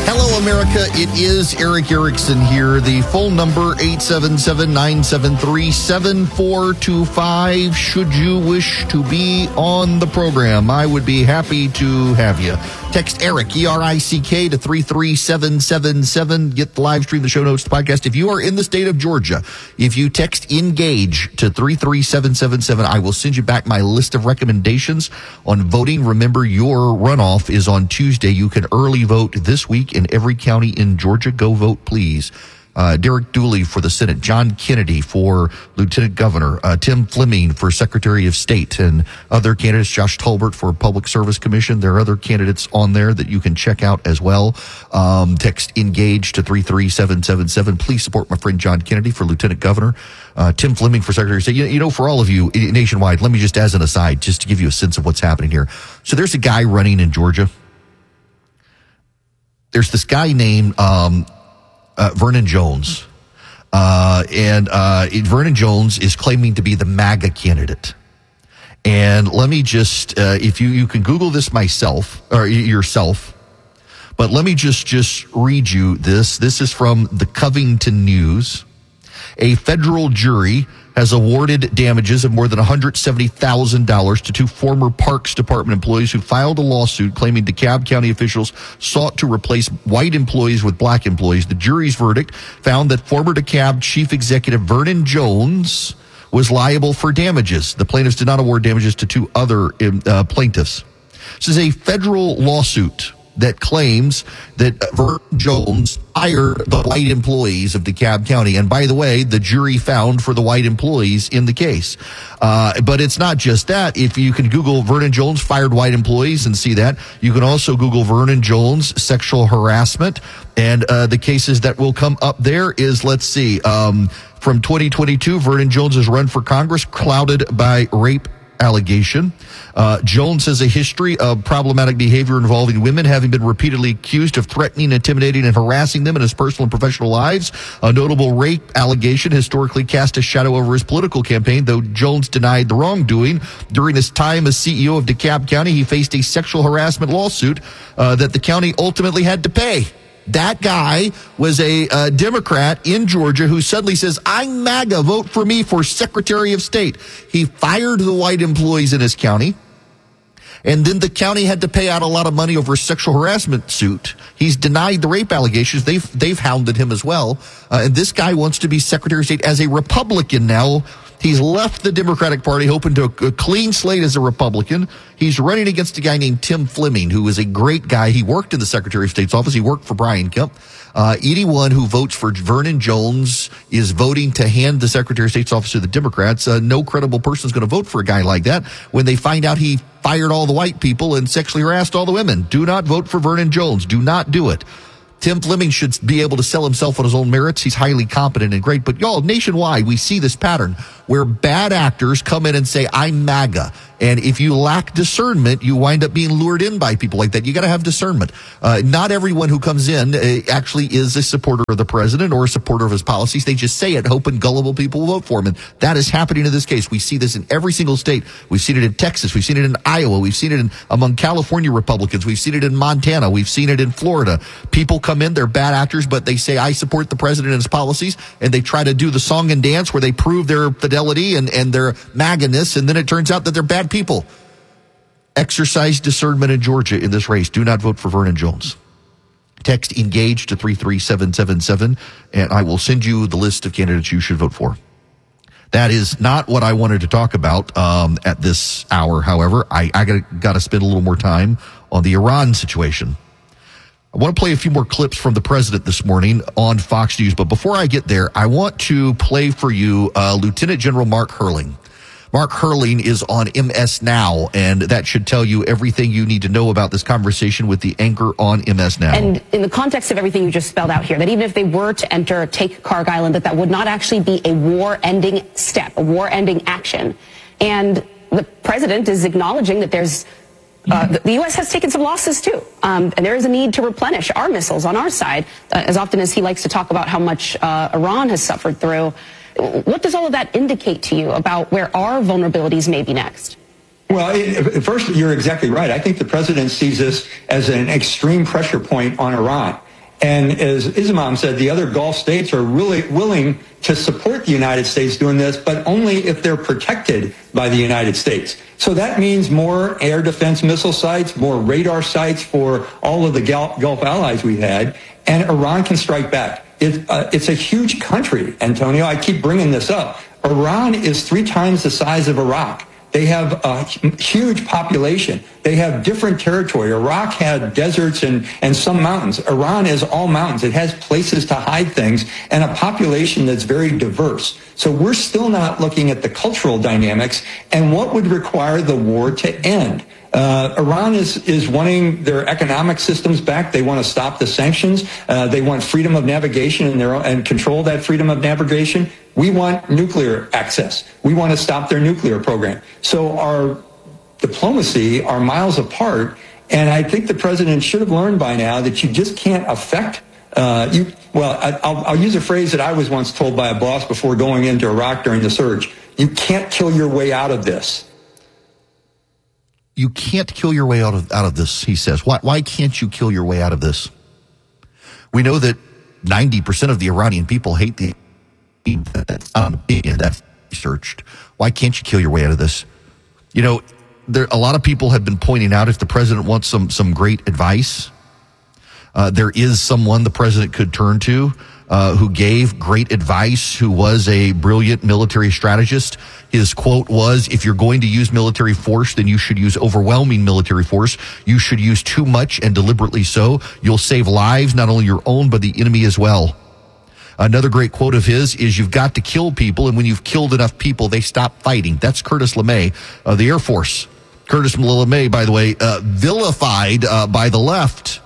Hello, America. It is Erick Erickson here. The phone number, 877-973-7425. Should you wish to be on the program, I would be happy to have you. Text Erick, E-R-I-C-K, to 33777. Get the live stream, the show notes, the podcast. If you are in the state of Georgia, if you text ENGAGE to 33777, I will send you back my list of recommendations on voting. Remember, your runoff is on Tuesday. You can early vote this week in every county in Georgia. Go vote, please. Derek Dooley for the Senate, John Kennedy for Lieutenant Governor, Tim Fleming for Secretary of State, and other candidates, Josh Tolbert for Public Service Commission. There are other candidates on there that you can check out as well. Text ENGAGE to 33777. Please support my friend John Kennedy for Lieutenant Governor, Tim Fleming for Secretary of State. You know, for all of you nationwide, let me just, as an aside, just to give you a sense of what's happening here. So there's a guy running in Georgia. There's this guy named Vernon Jones. And Vernon Jones is claiming to be the MAGA candidate. And let me just, if you can Google this yourself, but let me just read you this. This is from the Covington News. A federal jury has awarded damages of more than $170,000 to two former Parks Department employees who filed a lawsuit claiming DeKalb County officials sought to replace white employees with black employees. The jury's verdict found that former DeKalb Chief Executive Vernon Jones was liable for damages. The plaintiffs did not award damages to two other plaintiffs. This is a federal lawsuit that claims that Vernon Jones hired the white employees of DeKalb County. And by the way, the jury found for the white employees in the case. But it's not just that. If you can Google Vernon Jones fired white employees and see that, you can also Google Vernon Jones sexual harassment. And the cases that will come up there is, let's see, from 2022, Vernon Jones has run for Congress clouded by rape allegation. Jones has a history of problematic behavior involving women, having been repeatedly accused of threatening, intimidating, and harassing them in his personal and professional lives. A notable rape allegation historically cast a shadow over his political campaign, though Jones denied the wrongdoing. During his time as CEO of DeKalb County, he faced a sexual harassment lawsuit that the county ultimately had to pay. That guy was a Democrat in Georgia who suddenly says, I'm MAGA, vote for me for Secretary of State. He fired the white employees in his county, and then the county had to pay out a lot of money over a sexual harassment suit. He's denied the rape allegations. They've hounded him as well. And this guy wants to be Secretary of State as a Republican now. He's left the Democratic Party, hoping to a clean slate as a Republican. He's running against a guy named Tim Fleming, who is a great guy. He worked in the Secretary of State's office. He worked for Brian Kemp. Anyone who votes for Vernon Jones is voting to hand the Secretary of State's office to the Democrats. No credible person is going to vote for a guy like that when they find out he fired all the white people and sexually harassed all the women. Do not vote for Vernon Jones. Do not do it. Tim Fleming should be able to sell himself on his own merits. He's highly competent and great. But y'all, nationwide, we see this pattern where bad actors come in and say, I'm MAGA. And if you lack discernment, you wind up being lured in by people like that. You got to have discernment. Not everyone who comes in actually is a supporter of the president or a supporter of his policies. They just say it, hoping gullible people will vote for him. And that is happening in this case. We see this in every single state. We've seen it in Texas. We've seen it in Iowa. We've seen it among California Republicans. We've seen it in Montana. We've seen it in Florida. People come in, they're bad actors, but they say, I support the president and his policies. And they try to do the song and dance where they prove their fidelity and their MAGA-ness. And then it turns out that they're bad people. Exercise discernment in Georgia in this race. Do not vote for Vernon Jones. Text ENGAGE to 33777, and I will send you the list of candidates you should vote for. That is not what I wanted to talk about at this hour, however. I got to spend a little more time on the Iran situation. I want to play a few more clips from the president this morning on Fox News, but before I get there, I want to play for you Lieutenant General Mark Herling. Mark Herling is on MS Now, and that should tell you everything you need to know about this conversation with the anchor on MS Now. And in the context of everything you just spelled out here, that even if they were to take Kharg Island, that would not actually be a war-ending step, a war-ending action. And the president is acknowledging that there's the U.S. has taken some losses, too, and there is a need to replenish our missiles on our side, as often as he likes to talk about how much Iran has suffered through. What does all of that indicate to you about where our vulnerabilities may be next? Well, first, you're exactly right. I think the president sees this as an extreme pressure point on Iran. And as Ismail said, the other Gulf states are really willing to support the United States doing this, but only if they're protected by the United States. So that means more air defense missile sites, more radar sites for all of the Gulf allies we had, and Iran can strike back. It's a huge country, Antonio. I keep bringing this up. Iran is 3 times the size of Iraq. They have a huge population. They have different territory. Iraq had deserts and some mountains. Iran is all mountains. It has places to hide things and a population that's very diverse. So we're still not looking at the cultural dynamics and what would require the war to end. Iran is wanting their economic systems back. They want to stop the sanctions. They want freedom of navigation and control that freedom of navigation. We want nuclear access. We want to stop their nuclear program. So our diplomacy are miles apart, and I think the president should have learned by now that you just can't affect I'll use a phrase that I was once told by a boss before going into Iraq during the surge. You can't kill your way out of this. You can't kill your way out of this, he says. Why can't you kill your way out of this? We know that 90% of the Iranian people hate the that's researched. Why can't you kill your way out of this? You know, a lot of people have been pointing out if the president wants some great advice, there is someone the president could turn to who gave great advice, who was a brilliant military strategist. His quote was, if you're going to use military force, then you should use overwhelming military force. You should use too much and deliberately so. You'll save lives, not only your own, but the enemy as well. Another great quote of his is, you've got to kill people, and when you've killed enough people, they stop fighting. That's Curtis LeMay of the Air Force. Curtis LeMay, by the way, vilified by the left.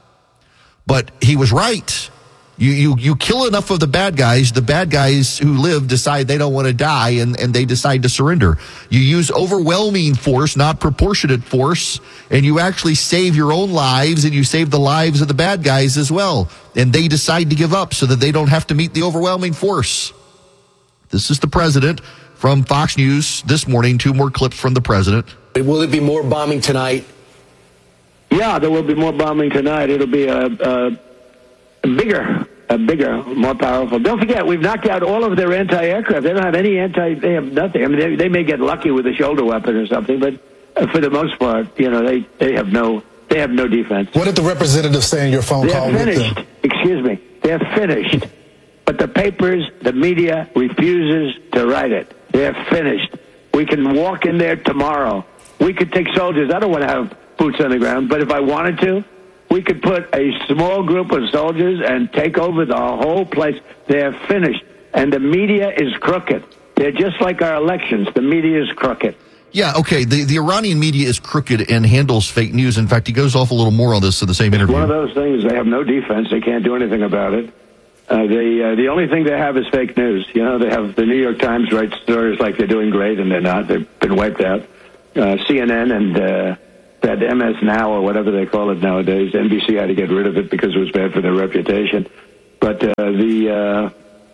But he was right. You kill enough of the bad guys who live decide they don't want to die, and they decide to surrender. You use overwhelming force, not proportionate force, and you actually save your own lives, and you save the lives of the bad guys as well. And they decide to give up so that they don't have to meet the overwhelming force. This is the president from Fox News this morning. 2 more clips from the president. Will it be more bombing tonight? Yeah, there will be more bombing tonight. It'll be a bigger, more powerful. Don't forget, we've knocked out all of their anti-aircraft. They don't have they have nothing. I mean, they may get lucky with a shoulder weapon or something, but for the most part, they have no defense. What did the representative say in your phone call with them? They're finished. Excuse me. They're finished. But the papers, the media refuses to write it. They're finished. We can walk in there tomorrow. We could take soldiers. I don't want to have boots on the ground, but if I wanted to, we could put a small group of soldiers and take over the whole place. They're finished. And the media is crooked. They're just like our elections. The media is crooked. Yeah, okay. The Iranian media is crooked and handles fake news. In fact, he goes off a little more on this in the same interview. One of those things, they have no defense. They can't do anything about it. The only thing they have is fake news. They have the New York Times write stories like they're doing great, and they're not. They've been wiped out. CNN and that MS Now, or whatever they call it nowadays, NBC had to get rid of it because it was bad for their reputation. But the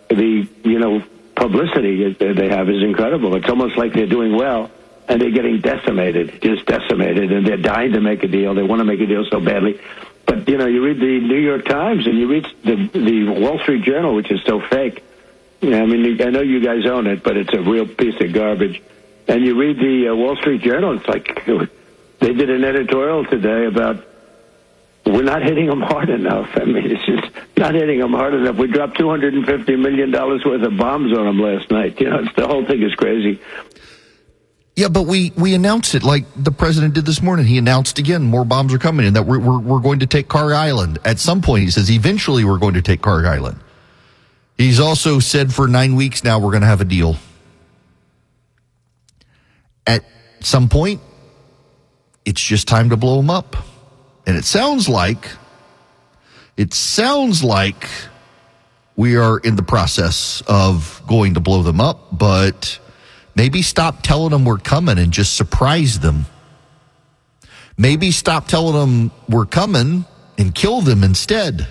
publicity they have is incredible. It's almost like they're doing well, and they're getting decimated, and they're dying to make a deal. They want to make a deal so badly. But, you read the New York Times and you read the Wall Street Journal, which is so fake. I mean, I know you guys own it, but it's a real piece of garbage. And you read the Wall Street Journal, it's like they did an editorial today about we're not hitting them hard enough. I mean, it's just not hitting them hard enough. We dropped $250 million worth of bombs on them last night. The whole thing is crazy. Yeah, but we announced it like the president did this morning. He announced again more bombs are coming and that we're going to take Kharg Island. At some point, he says, eventually we're going to take Kharg Island. He's also said for 9 weeks now we're going to have a deal. At some point, it's just time to blow them up. And it sounds like we are in the process of going to blow them up, but maybe stop telling them we're coming and just surprise them. Maybe stop telling them we're coming and kill them instead.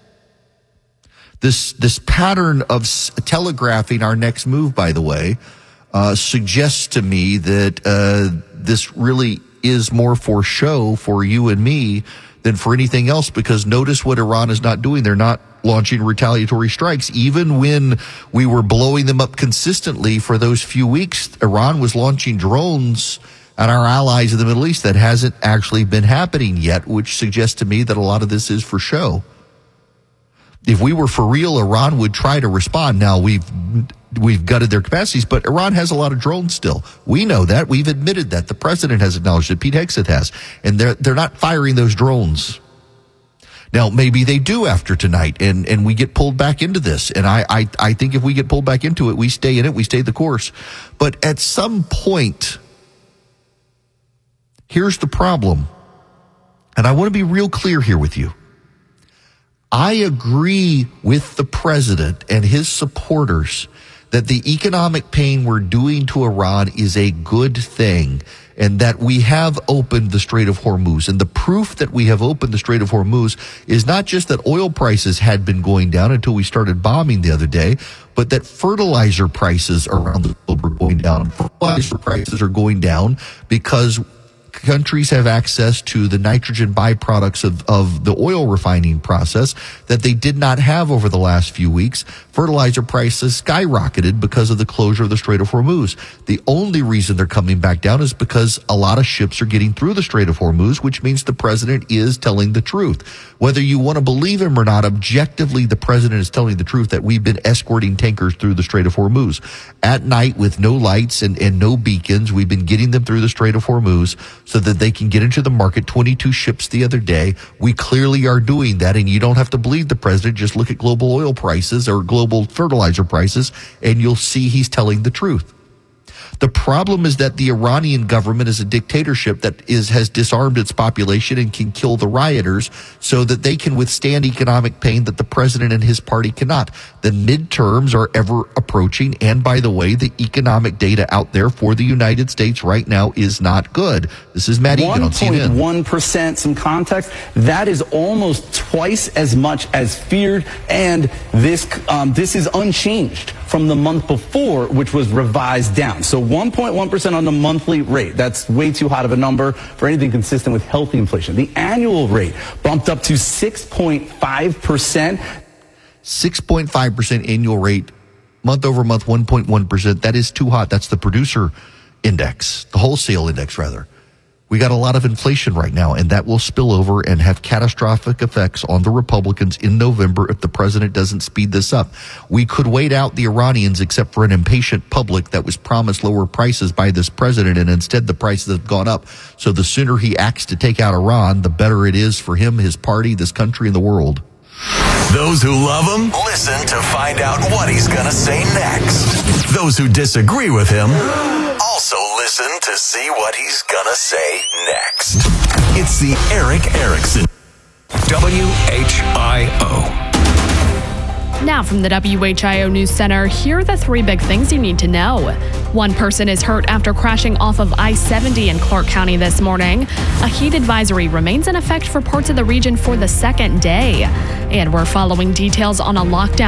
This pattern of telegraphing our next move, by the way, suggests to me that this really is more for show for you and me than for anything else, because notice what Iran is not doing. They're not launching retaliatory strikes. Even when we were blowing them up consistently for those few weeks, Iran was launching drones at our allies in the Middle East. That hasn't actually been happening yet, which suggests to me that a lot of this is for show. If we were for real, Iran would try to respond. Now, we've gutted their capacities, but Iran has a lot of drones still. We know that. We've admitted that. The president has acknowledged it. Pete Hegseth has. And they're not firing those drones. Now, maybe they do after tonight, and we get pulled back into this. And I think if we get pulled back into it, we stay in it, we stay the course. But at some point, here's the problem. And I want to be real clear here with you. I agree with the president and his supporters that the economic pain we're doing to Iran is a good thing, and that we have opened the Strait of Hormuz. And the proof that we have opened the Strait of Hormuz is not just that oil prices had been going down until we started bombing the other day, but that fertilizer prices around the globe are going down. Fertilizer prices are going down because countries have access to the nitrogen byproducts of the oil refining process that they did not have over the last few weeks. Fertilizer prices skyrocketed because of the closure of the Strait of Hormuz. The only reason they're coming back down is because a lot of ships are getting through the Strait of Hormuz, which means the president is telling the truth. Whether you want to believe him or not, objectively, the president is telling the truth that we've been escorting tankers through the Strait of Hormuz. At night, with no lights and no beacons, we've been getting them through the Strait of Hormuz so that they can get into the market. 22 ships the other day. We clearly are doing that, and you don't have to believe the president. Just look at global oil prices or global fertilizer prices, and you'll see he's telling the truth. The problem is that the Iranian government is a dictatorship that has disarmed its population and can kill the rioters so that they can withstand economic pain that the president and his party cannot. The midterms are ever approaching, and by the way, the economic data out there for the United States right now is not good. This is Matt Egan on CNN. 1.1%, some context, that is almost twice as much as feared, and this is unchanged from the month before, which was revised down. So 1.1% on the monthly rate. That's way too hot of a number for anything consistent with healthy inflation. The annual rate bumped up to 6.5%. 6.5% annual rate, month over month, 1.1%. That is too hot. That's the producer index, the wholesale index, rather. We got a lot of inflation right now, and that will spill over and have catastrophic effects on the Republicans in November if the president doesn't speed this up. We could wait out the Iranians except for an impatient public that was promised lower prices by this president, and instead the prices have gone up. So the sooner he acts to take out Iran, the better it is for him, his party, this country, and the world. Those who love him, listen to find out what he's going to say next. Those who disagree with him, also listen to see what he's going to say next. It's the Erick Erickson. WHIO. Now from the WHIO News Center, here are the three big things you need to know. One person is hurt after crashing off of I-70 in Clark County this morning. A heat advisory remains in effect for parts of the region for the second day. And we're following details on a lockdown